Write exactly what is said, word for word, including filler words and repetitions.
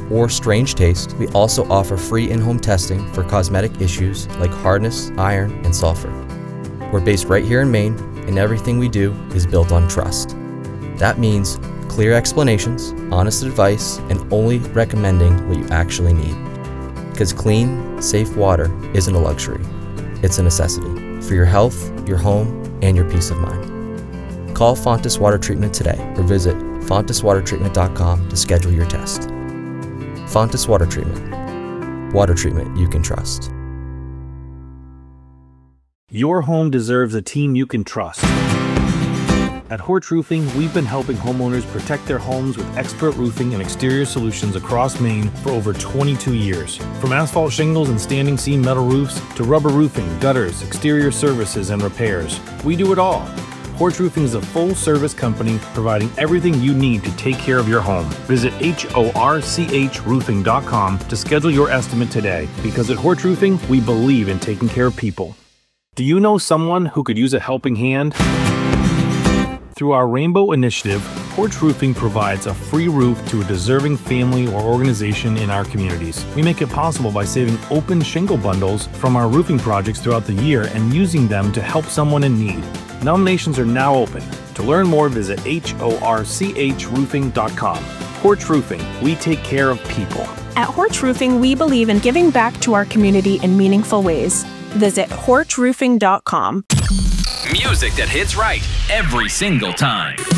or strange taste, we also offer free in-home testing for cosmetic issues like hardness, iron, and sulfur. We're based right here in Maine, and everything we do is built on trust. That means clear explanations, honest advice, and only recommending what you actually need. Because clean, safe water isn't a luxury. It's a necessity for your health, your home, and your peace of mind. Call Fontes Water Treatment today or visit fontes water treatment dot com to schedule your test. Fontes Water Treatment. Water treatment you can trust. Your home deserves a team you can trust. At Horch Roofing, we've been helping homeowners protect their homes with expert roofing and exterior solutions across Maine for over twenty-two years. From asphalt shingles and standing seam metal roofs to rubber roofing, gutters, exterior services, and repairs, we do it all. Horch Roofing is a full-service company providing everything you need to take care of your home. Visit H O R C H roofing dot com to schedule your estimate today, because at Horch Roofing, we believe in taking care of people. Do you know someone who could use a helping hand? Through our Rainbow Initiative, Horch Roofing provides a free roof to a deserving family or organization in our communities. We make it possible by saving open shingle bundles from our roofing projects throughout the year and using them to help someone in need. Nominations are now open. To learn more, visit H O R C H roofing dot com. Horch Roofing, we take care of people. At Horch Roofing, we believe in giving back to our community in meaningful ways. Visit horch roofing dot com. Music that hits right every single time.